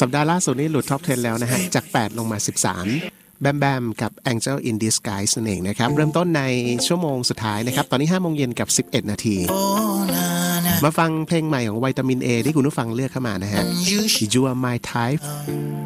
สัปดาห์ล่าสุดนี้หลุดท็อป 10 แล้วนะฮะจาก 8 ลงมา 13 แบมแบมกับ Angel in Disguise นั่นเองนะครับเริ่มต้นในชั่วโมงสุดท้ายนะครับตอนนี้ 5 โมงเย็นกับ 11 นาทีมาฟังเพลงใหม่ของวิตามิน A ที่คุณผู้ฟังเลือกเข้ามานะฮะ You are my type